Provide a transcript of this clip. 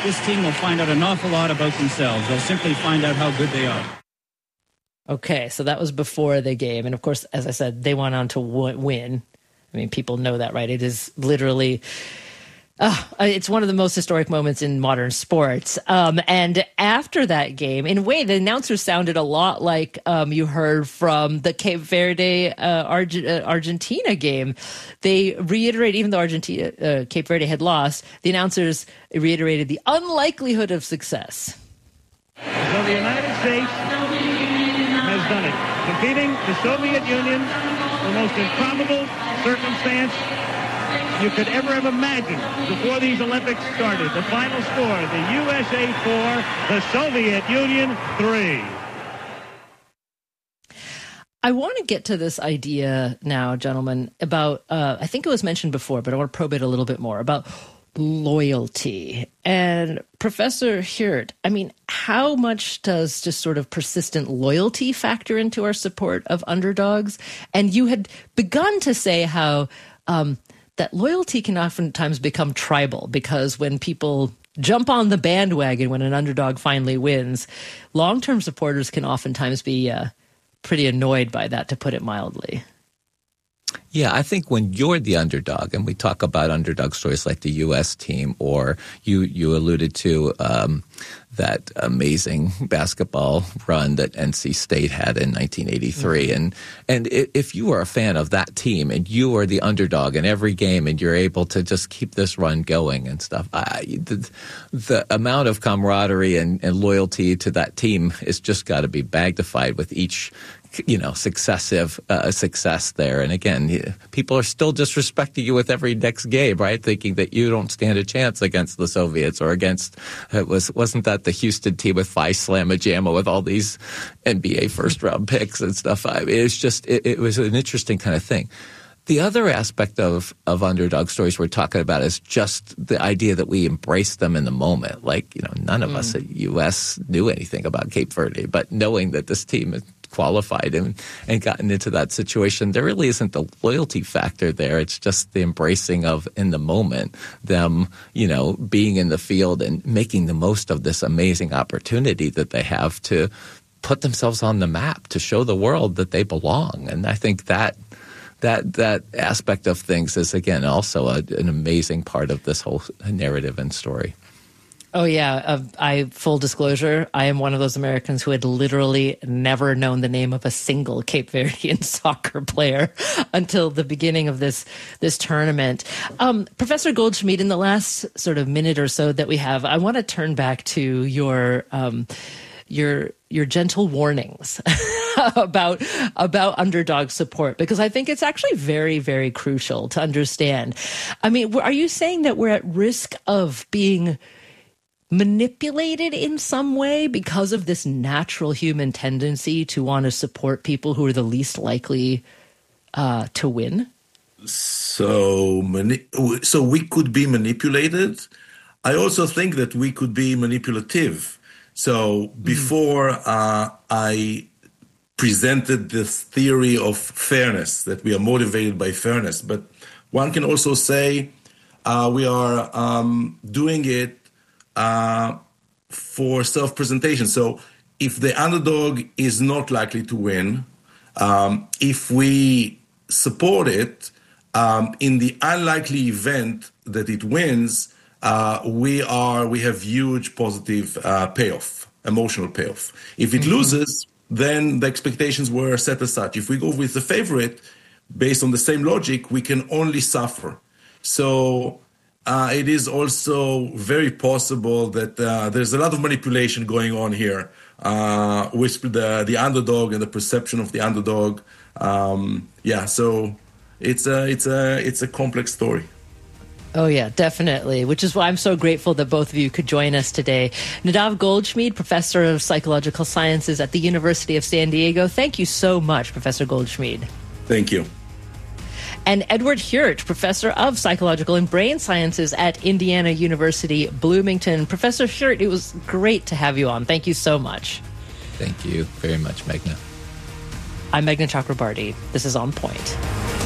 this team will find out an awful lot about themselves. They'll simply find out how good they are. Okay, so that was before the game. And of course, as I said, they went on to win. I mean, people know that, right? It is literally... it's one of the most historic moments in modern sports. And after that game, in a way, the announcers sounded a lot like you heard from the Cape Verde Argentina game. They reiterated, even though Cape Verde had lost, the announcers reiterated the unlikelihood of success. So the United States has done it, defeating the Soviet Union, the most improbable circumstance you could ever have imagined before these Olympics started. The final score, the USA 4, the Soviet Union 3. I want to get to this idea now, gentlemen, about, I think it was mentioned before, but I want to probe it a little bit more, about loyalty. And Professor Hirt, I mean, how much does just sort of persistent loyalty factor into our support of underdogs? And you had begun to say how... that loyalty can oftentimes become tribal, because when people jump on the bandwagon when an underdog finally wins, long-term supporters can oftentimes be pretty annoyed by that, to put it mildly. Yeah, I think when you're the underdog, and we talk about underdog stories like the U.S. team, or you alluded to that amazing basketball run that NC State had in 1983. Mm-hmm. And if you are a fan of that team and you are the underdog in every game and you're able to just keep this run going and stuff, the amount of camaraderie and loyalty to that team is just got to be magnified with each successive success there. And again, people are still disrespecting you with every next game, right? Thinking that you don't stand a chance against the Soviets or against, wasn't that the Houston team with Phi Slamma Jamma with all these NBA first round picks and stuff? It was an interesting kind of thing. The other aspect of underdog stories we're talking about is just the idea that we embrace them in the moment. Like, none of us at U.S. knew anything about Cape Verde, but knowing that this team is qualified and gotten into that situation, there really isn't the loyalty factor there. It's just the embracing of, in the moment, them, being in the field and making the most of this amazing opportunity that they have to put themselves on the map, to show the world that they belong. And I think that aspect of things is, again, also an amazing part of this whole narrative and story. Oh, yeah. Full disclosure, I am one of those Americans who had literally never known the name of a single Cape Verdean soccer player until the beginning of this tournament. Professor Goldschmied, in the last sort of minute or so that we have, I want to turn back to your gentle warnings about underdog support, because I think it's actually very, very crucial to understand. I mean, are you saying that we're at risk of being manipulated in some way because of this natural human tendency to want to support people who are the least likely to win? So we could be manipulated. I also think that we could be manipulative. So before I presented this theory of fairness, that we are motivated by fairness, but one can also say we are doing it for self-presentation. So if the underdog is not likely to win, if we support it, in the unlikely event that it wins, we have huge positive payoff, emotional payoff. If it loses, then the expectations were set as such. If we go with the favorite, based on the same logic, we can only suffer. So it is also very possible that there's a lot of manipulation going on here with the underdog and the perception of the underdog. So it's a complex story. Oh, yeah, definitely, which is why I'm so grateful that both of you could join us today. Nadav Goldschmied, Professor of Psychological Sciences at the University of San Diego. Thank you so much, Professor Goldschmied. Thank you. And Edward Hirt, Professor of Psychological and Brain Sciences at Indiana University, Bloomington. Professor Hirt, it was great to have you on. Thank you so much. Thank you very much, Meghna. I'm Meghna Chakrabarty. This is On Point.